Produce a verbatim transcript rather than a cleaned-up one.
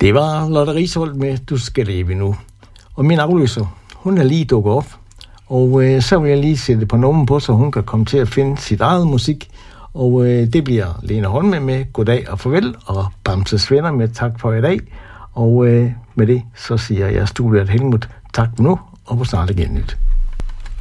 Det var Lotte Risholt med Du skal leve nu. Og min afløser, hun er lige dukket op. Og øh, så vil jeg lige sætte på nummer på, så hun kan komme til at finde sit eget musik. Og øh, det bliver Lene Holme med Goddag og Farvel, og Bamses Venner med Tak for i dag. Og øh, med det, så siger jeg studiet Helmut tak nu, og på snart igen nyt.